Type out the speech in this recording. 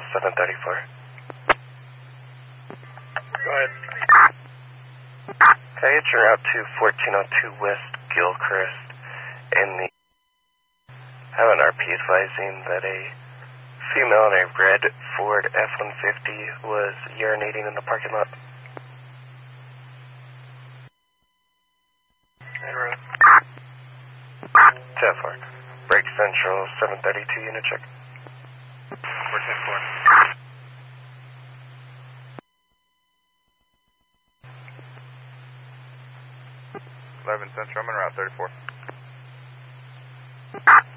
734. Go ahead. Can I get your route to 1402 West Gilchrist in the... I have an RP advising that a female in a red Ford F-150 was urinating in the parking lot. 10-4. Break Central, 732 unit check. 410-4. 11 Central, I'm on route 34.